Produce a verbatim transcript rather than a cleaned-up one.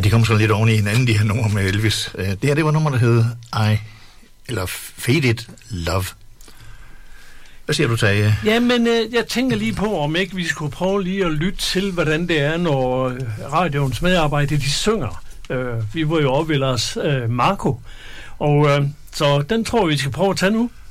de kom så lidt oven i hinanden, de her numre med Elvis. Uh, det her, det var nummer, der hed I, eller Faded Love. Hvad siger du, Tage? Jamen, øh, jeg tænker lige på, om ikke vi skulle prøve lige at lytte til, hvordan det er, når radioens medarbejdere, de synger. Øh, vi var jo oppe ved Lars øh, Marco, og øh, så den tror vi, vi skal prøve at tage nu.